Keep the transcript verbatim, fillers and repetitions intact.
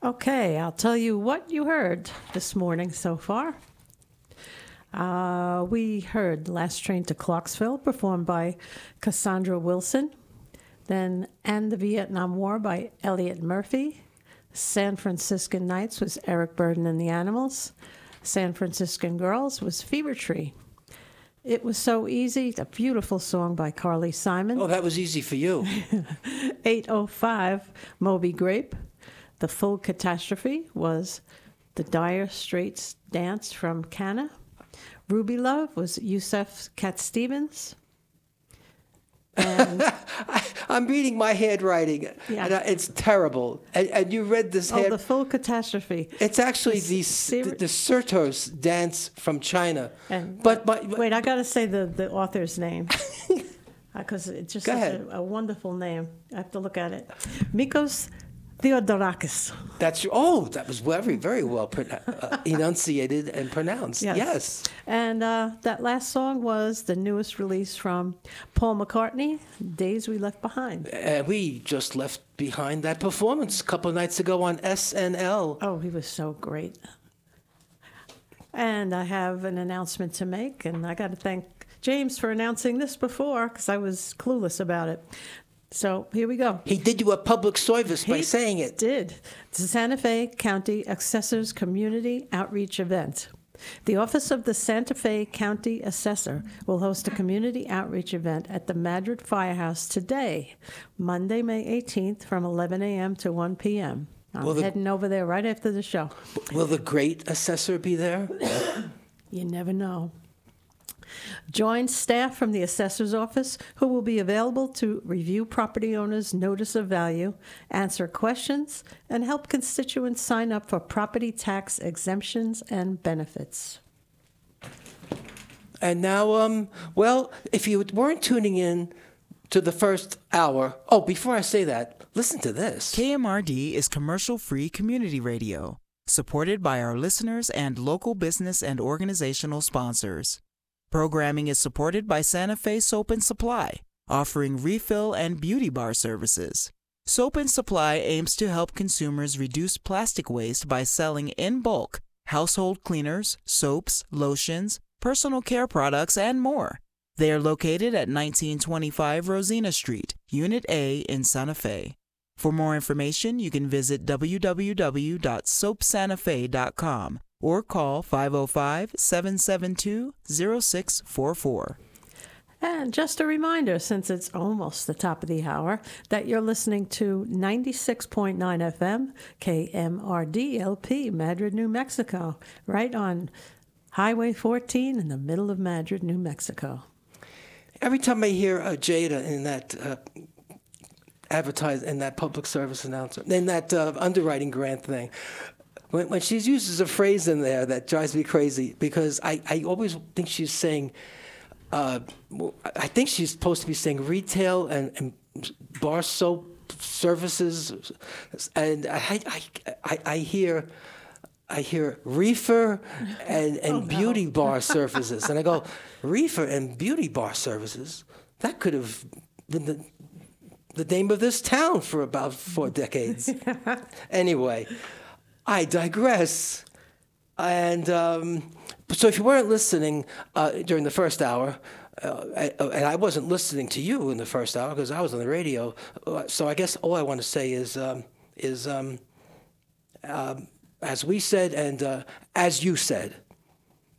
Okay, I'll tell you what you heard this morning so far. Uh, we heard Last Train to Clarksville, performed by Cassandra Wilson. Then And the Vietnam War by Elliot Murphy. San Franciscan Nights was Eric Burden and the Animals. San Franciscan Girls was Fever Tree. It Was So Easy, a beautiful song by Carly Simon. Oh, that was easy for you. eight oh five, Moby Grape. The Full Catastrophe was The Dire Straits Dance from Cana. Ruby Love was Yusef Cat Stevens. And I, I'm reading my handwriting, Yeah. and I, it's terrible. And, and you read this oh, hand. The Full Catastrophe. It's actually The the, ser- the, the Sertos dance from China. And But my, wait, I got to say the, the author's name because it's just Go such ahead. a, a wonderful name. I have to look at it. Mikos Theodorakis. that's oh, that was very, very well pro- uh, enunciated and pronounced. Yes. Yes. And uh, that last song was the newest release from Paul McCartney, Days We Left Behind. And we just left behind that performance a couple of nights ago on S N L. Oh, he was so great. And I have an announcement to make, and I got to thank James for announcing this before because I was clueless about it. So here we go. He did you a public service by He saying it. did. The Santa Fe County Assessor's Community Outreach Event. The Office of the Santa Fe County Assessor will host a community outreach event at the Madrid Firehouse today, Monday, May eighteenth, from eleven a.m. to one p.m. I'm Well, the- heading over there right after the show. Will the great assessor be there? You never know. Join staff from the assessor's office who will be available to review property owners' notice of value, answer questions, and help constituents sign up for property tax exemptions and benefits. And now, um, well, if you weren't tuning in to the first hour, oh, before I say that, listen to this. K M R D is commercial-free community radio, supported by our listeners and local business and organizational sponsors. Programming is supported by Santa Fe Soap and Supply, offering refill and beauty bar services. Soap and Supply aims to help consumers reduce plastic waste by selling in bulk household cleaners, soaps, lotions, personal care products, and more. They are located at nineteen twenty-five Rosina Street, Unit A in Santa Fe. For more information, you can visit w w w dot soap santa fe dot com or call five oh five, seven seven two, oh six four four. And just a reminder, since it's almost the top of the hour, that you're listening to ninety-six point nine F M, K M R D L P, Madrid, New Mexico, right on Highway fourteen in the middle of Madrid, New Mexico. Every time I hear uh, Jada in that uh, advertise in that public service announcement, in that uh, underwriting grant thing, when, when she uses a phrase in there that drives me crazy because I, I always think she's saying, uh, I think she's supposed to be saying retail and, and bar soap services, and I I, I, I hear. I hear reefer and, and Oh, no. beauty bar services. And I go, reefer and beauty bar services? That could have been the, the name of this town for about four decades. Anyway, I digress. And um, so if you weren't listening uh, during the first hour, uh, I, and I wasn't listening to you in the first hour because I was on the radio, uh, so I guess all I want to say is, um, is um, um, as we said and uh, as you said,